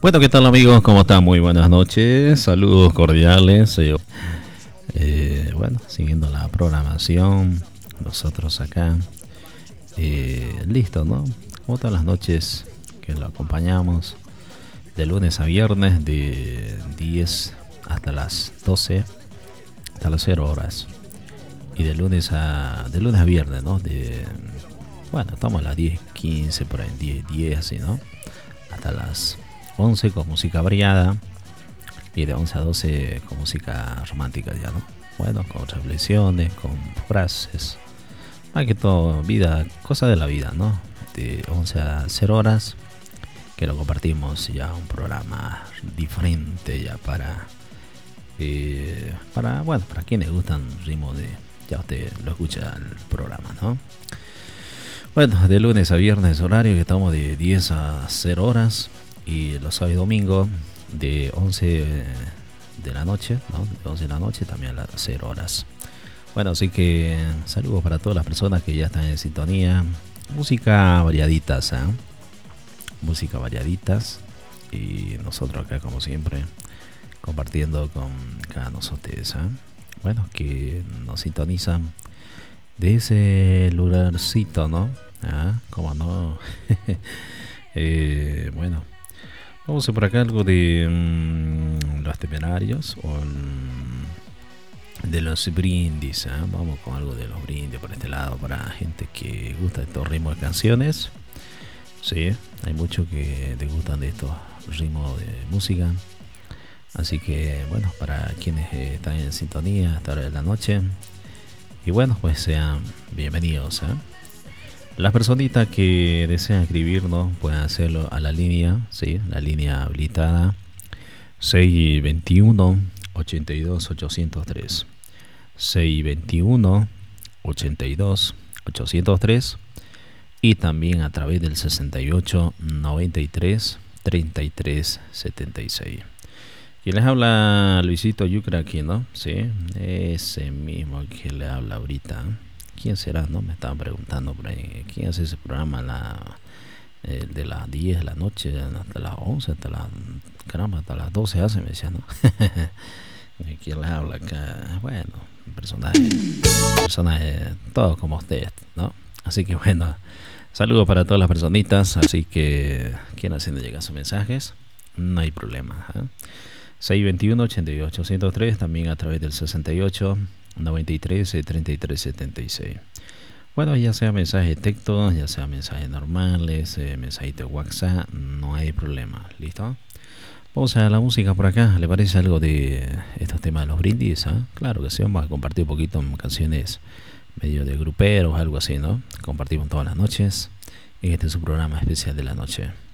Bueno, ¿qué tal amigos? ¿Cómo están? Muy buenas noches, saludos cordiales. Bueno, siguiendo la programación, nosotros acá, listo, ¿no? Como todas las noches que lo acompañamos, de lunes a viernes, de 10 hasta las 12, hasta las 0 horas. Y de lunes a viernes, ¿no? Bueno, estamos a las 10:15, por ahí, 10:10, así, ¿no? Hasta las 11 con música variada y de 11 a 12 con música romántica ya, ¿no? Bueno, con reflexiones, con frases, más que todo vida, cosa de la vida, ¿no? De 11 a 0 horas que lo compartimos ya un programa diferente ya bueno, para quienes gustan ritmo de, ya usted lo escucha el programa, ¿no? Bueno, de lunes a viernes horario que estamos de 10 a 0 horas y los sábados y domingos de 11 de la noche, ¿no? De 11 de la noche también a las 0 horas. Bueno, así que saludos para todas las personas que ya están en sintonía. Música variaditas, ¿eh? Música variaditas. Y nosotros acá como siempre compartiendo con cada uno de ustedes, ¿eh? Bueno, que nos sintonizan de ese lugarcito, ¿no? Ah, cómo no. Bueno, vamos a hacer por acá algo de los temerarios o de los brindis, ¿eh? Vamos con algo de los brindis por este lado para gente que gusta de estos ritmos de canciones. Sí, hay muchos que te gustan de estos ritmos de música. Así que bueno, para quienes están en sintonía a esta hora de la noche, y bueno, pues sean bienvenidos, ¿eh? Las personitas que desean escribirnos pueden hacerlo a la línea, ¿sí? La línea habilitada 621 82 803. 621 82 803 y también a través del 68 93 33 76. Y les habla Luisito Yucra aquí, ¿no? Sí, ese mismo que le habla ahorita. ¿Quién será? No me estaban preguntando por ahí. ¿Quién hace ese programa de las 10 de la noche hasta las 11, caramba, hasta las 12 hace, me decía, ¿no? ¿Quién les habla acá? Bueno, personaje, todos como ustedes, ¿no? Así que bueno, saludos para todas las personitas. Así que quieran haciendo llegar sus mensajes, no hay problema, ¿eh? 621 88 103, también a través del 68 93 33 76. Bueno, ya sea mensaje de texto, ya sea mensajes normales, mensaje de WhatsApp, no hay problema. ¿Listo? Vamos a la música por acá. ¿Le parece algo de estos temas de los brindis? Claro que sí, vamos a compartir un poquito en canciones medio de gruperos, algo así, ¿no? Compartimos todas las noches. Y este es su programa especial de la noche.